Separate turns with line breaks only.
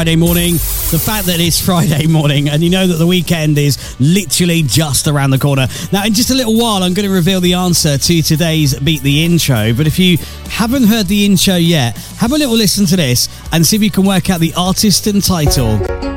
Friday morning, the fact that it's Friday morning and you know that the weekend is literally just around the corner. Now, in just a little while, I'm going to reveal the answer to today's Beat the Intro, but if you haven't heard the intro yet, have a little listen to this and see if you can work out the artist and title.